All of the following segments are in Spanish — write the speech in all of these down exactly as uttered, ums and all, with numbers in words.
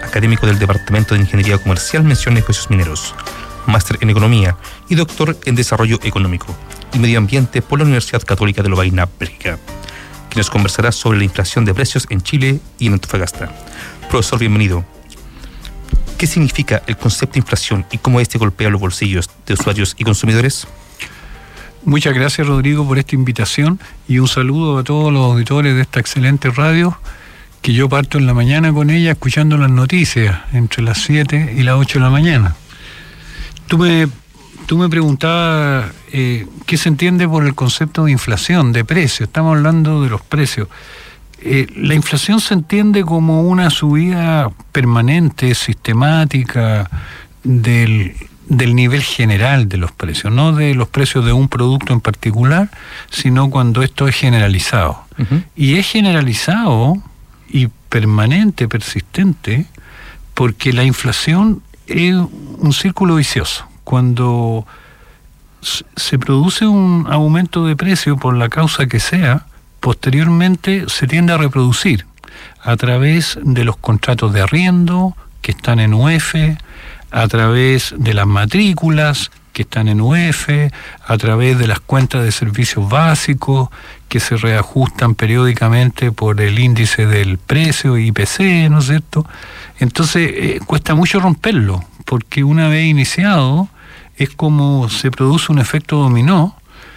académico del Departamento de Ingeniería Comercial, Mención y Negocios Mineros, máster en Economía y doctor en Desarrollo Económico y Medio Ambiente por la Universidad Católica de Lovaina, Bélgica, quien nos conversará sobre la inflación de precios en Chile y en Antofagasta. Profesor, bienvenido. ¿Qué significa el concepto de inflación y cómo este golpea los bolsillos de usuarios y consumidores? Muchas gracias, Rodrigo, por esta invitación y un saludo a todos los auditores de esta excelente radio, que yo parto en la mañana con ella escuchando las noticias entre las siete y las ocho de la mañana. Tú me, tú me preguntabas eh, qué se entiende por el concepto de inflación, de precio. Estamos hablando de los precios. Eh, la inflación se entiende como una subida permanente, sistemática del, del nivel general de los precios, no de los precios de un producto en particular, sino cuando esto es generalizado. Uh-huh. Y es generalizado y permanente, persistente, porque la inflación es un círculo vicioso. Cuando se produce un aumento de precio por la causa que sea, posteriormente se tiende a reproducir a través de los contratos de arriendo que están en U F, a través de las matrículas que están en U F, a través de las cuentas de servicios básicos que se reajustan periódicamente por el índice del precio, I P C, ¿no es cierto? Entonces eh, cuesta mucho romperlo, porque una vez iniciado es como se produce un efecto dominó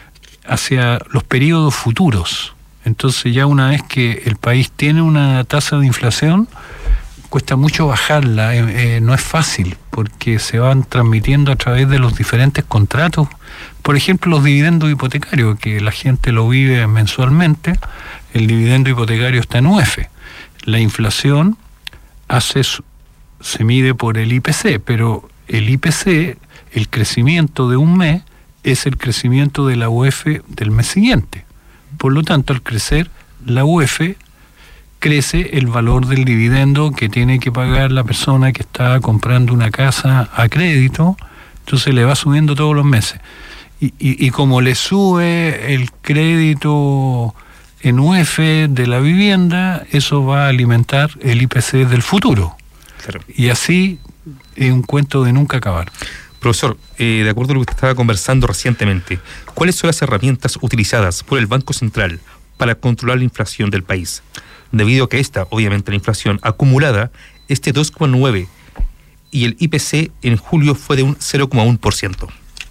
hacia los periodos futuros. Entonces ya una vez que el país tiene una tasa de inflación, cuesta mucho bajarla, eh, eh, no es fácil, porque se van transmitiendo a través de los diferentes contratos. Por ejemplo, los dividendos hipotecarios, que la gente lo vive mensualmente, el dividendo hipotecario está en U F. La inflación hace, se mide por el I P C, pero el I P C, el crecimiento de un mes, es el crecimiento de la U F del mes siguiente. Por lo tanto, al crecer la U F, crece el valor del dividendo que tiene que pagar la persona que está comprando una casa a crédito, entonces le va subiendo todos los meses. Y, y, y como le sube el crédito en U F de la vivienda, eso va a alimentar el I P C del futuro. Claro. Y así es un cuento de nunca acabar. Profesor, eh, de acuerdo a lo que usted estaba conversando recientemente, ¿cuáles son las herramientas utilizadas por el Banco Central para controlar la inflación del país? Debido a que esta, obviamente, la inflación acumulada es de dos coma nueve y el I P C en julio fue de un cero coma uno por ciento.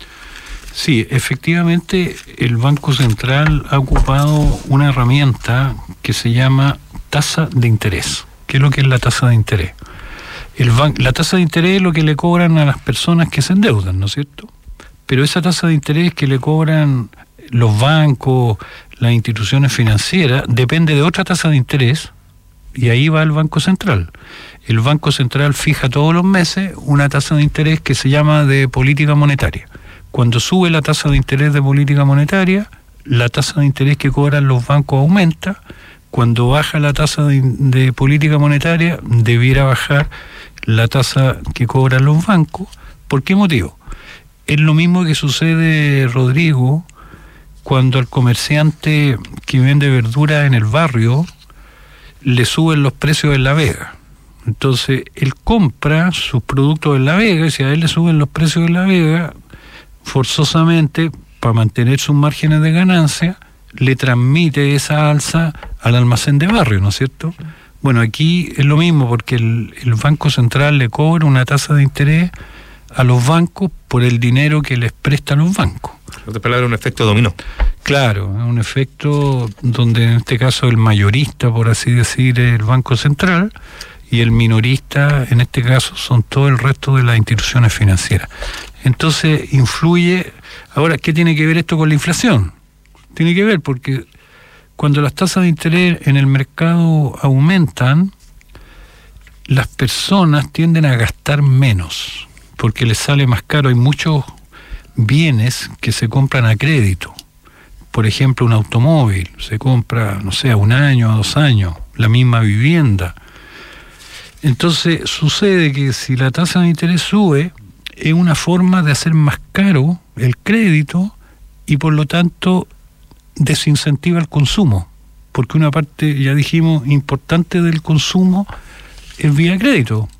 Sí, efectivamente, el Banco Central ha ocupado una herramienta que se llama tasa de interés. ¿Qué es lo que es la tasa de interés? El ban- la tasa de interés es lo que le cobran a las personas que se endeudan, ¿no es cierto? Pero esa tasa de interés que le cobran los bancos, las instituciones financieras, depende de otra tasa de interés, y ahí va el Banco Central. El Banco Central fija todos los meses una tasa de interés que se llama de política monetaria. Cuando sube la tasa de interés de política monetaria, la tasa de interés que cobran los bancos aumenta. Cuando baja la tasa de, de política monetaria, debiera bajar la tasa que cobran los bancos. ¿Por qué motivo? Es lo mismo que sucede, Rodrigo, cuando al comerciante que vende verduras en el barrio le suben los precios en La Vega. Entonces, él compra sus productos en La Vega, y si a él le suben los precios en La Vega, forzosamente, para mantener sus márgenes de ganancia, le transmite esa alza al almacén de barrio, ¿no es cierto? Bueno, aquí es lo mismo, porque el, el Banco Central le cobra una tasa de interés a los bancos por el dinero que les prestan los bancos. En otras palabras, un efecto dominó. Claro, un efecto donde en este caso el mayorista, por así decir, es el Banco Central, y el minorista, en este caso, son todo el resto de las instituciones financieras. Entonces, influye. Ahora, ¿qué tiene que ver esto con la inflación? Tiene que ver porque cuando las tasas de interés en el mercado aumentan, las personas tienden a gastar menos, porque les sale más caro. Hay muchos bienes que se compran a crédito. Por ejemplo, un automóvil se compra, no sé, a un año, a dos años, la misma vivienda. Entonces, sucede que si la tasa de interés sube, es una forma de hacer más caro el crédito y, por lo tanto, desincentiva el consumo, porque una parte, ya dijimos, importante del consumo es vía crédito.